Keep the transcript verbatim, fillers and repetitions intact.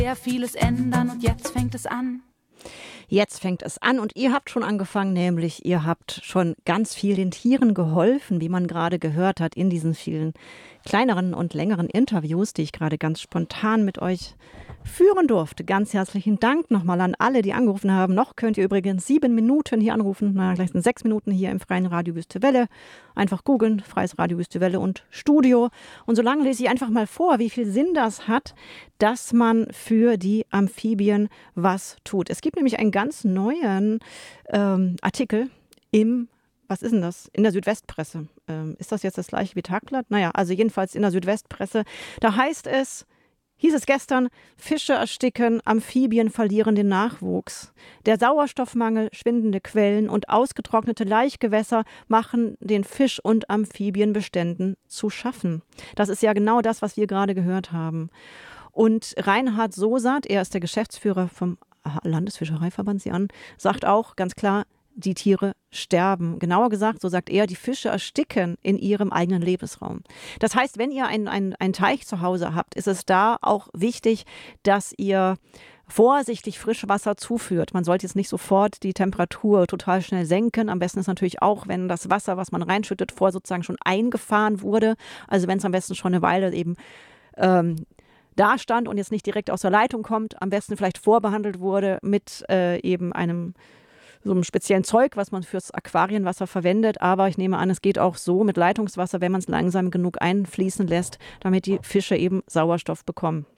sehr vieles ändern und jetzt fängt es an. Jetzt fängt es an und ihr habt schon angefangen, nämlich ihr habt schon ganz viel den Tieren geholfen, wie man gerade gehört hat in diesen vielen kleineren und längeren Interviews, die ich gerade ganz spontan mit euch führen durfte. Ganz herzlichen Dank nochmal an alle, die angerufen haben. Noch könnt ihr übrigens sieben Minuten hier anrufen, na, gleich sind sechs Minuten hier im Freien Radio Wüste Welle. Einfach googeln, Freies Radio Wüste Welle und Studio. Und so lange lese ich einfach mal vor, wie viel Sinn das hat, dass man für die Amphibien was tut. Es gibt nämlich einen ganz neuen ähm, Artikel im, was ist denn das, in der Südwestpresse. Ähm, ist das jetzt das gleiche wie Tagblatt? Naja, also jedenfalls in der Südwestpresse. Da heißt es, hieß es gestern, Fische ersticken, Amphibien verlieren den Nachwuchs. Der Sauerstoffmangel, schwindende Quellen und ausgetrocknete Laichgewässer machen den Fisch- und Amphibienbeständen zu schaffen. Das ist ja genau das, was wir gerade gehört haben. Und Reinhard Sosat, er ist der Geschäftsführer vom Landesfischereiverband, Sie an, sagt auch ganz klar, die Tiere sterben. Genauer gesagt, so sagt er, die Fische ersticken in ihrem eigenen Lebensraum. Das heißt, wenn ihr einen, einen, einen Teich zu Hause habt, ist es da auch wichtig, dass ihr vorsichtig Frischwasser zuführt. Man sollte jetzt nicht sofort die Temperatur total schnell senken. Am besten ist natürlich auch, wenn das Wasser, was man reinschüttet, vorher sozusagen schon eingefahren wurde. Also wenn es am besten schon eine Weile eben ähm, da stand und jetzt nicht direkt aus der Leitung kommt, am besten vielleicht vorbehandelt wurde mit äh, eben einem so einem speziellen Zeug, was man fürs Aquarienwasser verwendet. Aber ich nehme an, es geht auch so mit Leitungswasser, wenn man es langsam genug einfließen lässt, damit die Fische eben Sauerstoff bekommen.